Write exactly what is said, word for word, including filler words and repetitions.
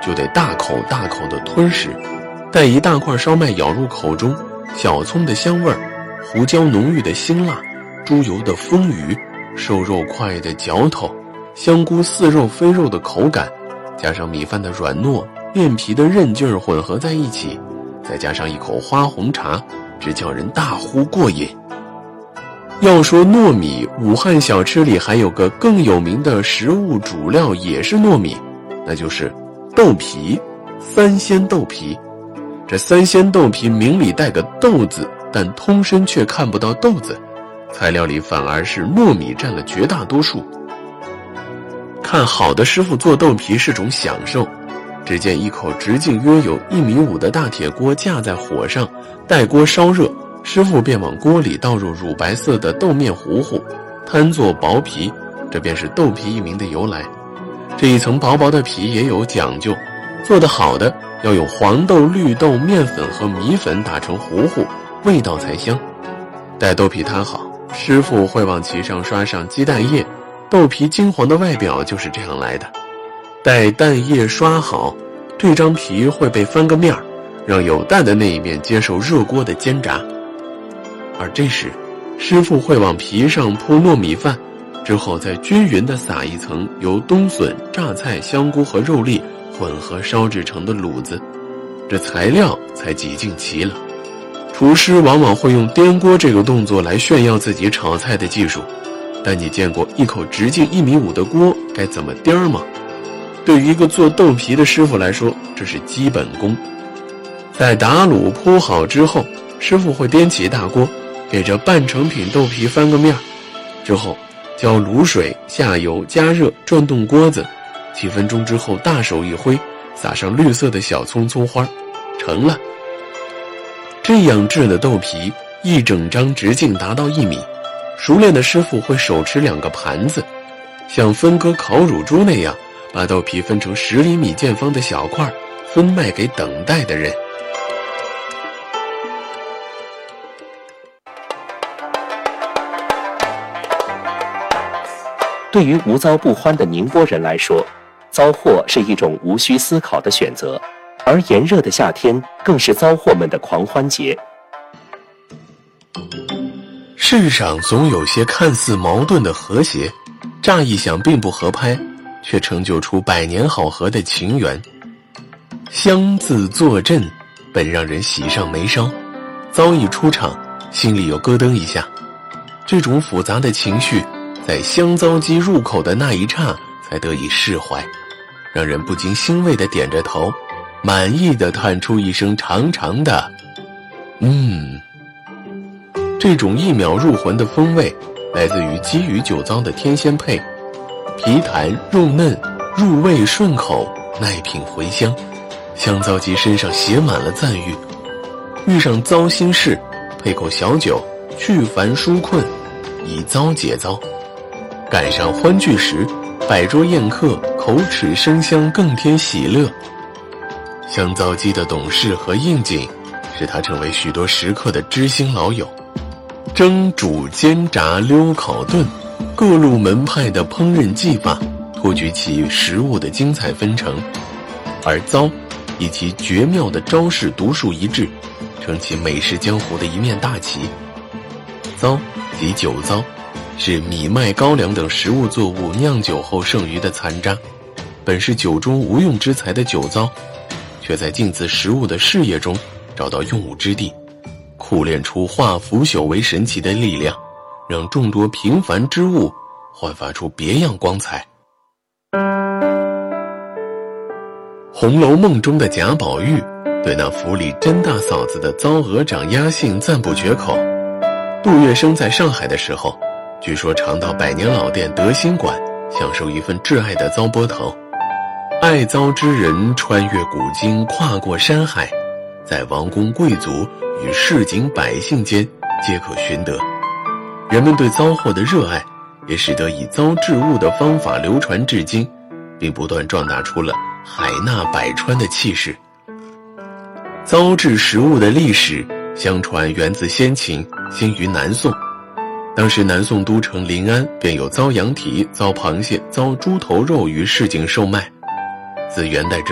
就得大口大口地吞食，待一大块烧麦咬入口中，小葱的香味儿，胡椒浓郁的辛辣，猪油的丰腴，瘦肉块的嚼头，香菇似肉非肉的口感，加上米饭的软糯，面皮的韧劲儿混合在一起，再加上一口花红茶，只叫人大呼过瘾。要说糯米，武汉小吃里还有个更有名的食物主料也是糯米，那就是豆皮，三鲜豆皮。这三鲜豆皮名里带个豆字，但通身却看不到豆子，材料里反而是糯米占了绝大多数。看好的师傅做豆皮是种享受，只见一口直径约有一米五的大铁锅架在火上，待锅烧热，师傅便往锅里倒入乳白色的豆面糊糊，摊做薄皮，这便是豆皮一名的由来。这一层薄薄的皮也有讲究，做得好的要用黄豆、绿豆、面粉和米粉打成糊糊，味道才香。待豆皮摊好，师傅会往其上刷上鸡蛋液，豆皮金黄的外表就是这样来的。待蛋液刷好，这张皮会被翻个面儿，让有蛋的那一面接受热锅的煎炸。而这时，师傅会往皮上铺糯米饭，之后再均匀地撒一层由冬笋、榨菜、香菇和肉粒混合烧制成的卤子，这材料才几近齐了。厨师往往会用颠锅这个动作来炫耀自己炒菜的技术，但你见过一口直径一米五的锅该怎么颠吗？对于一个做豆皮的师傅来说，这是基本功。在打卤铺好之后，师傅会颠起大锅，给这半成品豆皮翻个面，之后浇卤水，下油，加热，转动锅子，几分钟之后大手一挥，撒上绿色的小葱葱花，成了。这样制的豆皮一整张直径达到一米，熟练的师傅会手持两个盘子，像分割烤乳猪那样把豆皮分成十厘米见方的小块，分卖给等待的人。 对于无糟不欢的宁波人来说，糟货是一种无需思考的选择，而炎热的夏天更是糟货们的狂欢节。 世上总有些看似矛盾的和谐，乍一想并不合拍，却成就出百年好合的情缘。香字坐镇，本让人喜上眉梢，糟一出场，心里又咯噔一下。这种复杂的情绪在香糟鸡入口的那一刹才得以释怀，让人不禁欣慰地点着头，满意地叹出一声长长的嗯。这种一秒入魂的风味来自于鸡与酒糟的天仙配，皮弹肉嫩，入味顺口，耐品回香。香糟鸡身上写满了赞誉，遇上糟心事，配口小酒，去烦纾困，以糟解糟。赶上欢聚时，摆桌宴客，口齿生香，更添喜乐。香糟鸡的懂事和应景，使它成为许多食客的知心老友。蒸、煮、煎、炸、溜、烤、炖，各路门派的烹饪技法托举起食物的精彩纷呈，而糟以其绝妙的招式独树一帜，撑起美食江湖的一面大旗。糟即酒糟，是米麦高粱等食物作物酿酒后剩余的残渣，本是酒中无用之材的酒糟，却在近似食物的事业中找到用武之地，苦练出化腐朽为神奇的力量，让众多平凡之物焕发出别样光彩。《红楼梦》中的贾宝玉对那府里甄大嫂子的糟鹅掌鸭杏赞不绝口。杜月笙在上海的时候，据说常到百年老店德兴馆享受一份挚爱的糟波头。爱糟之人穿越古今，跨过山海，在王公贵族与市井百姓间皆可寻得。人们对糟货的热爱也使得以糟制物的方法流传至今，并不断壮大出了海纳百川的气势。糟制食物的历史相传源自先秦，先于南宋。当时南宋都城临安便有糟羊蹄、糟螃蟹、糟猪头肉于市井售卖。自元代之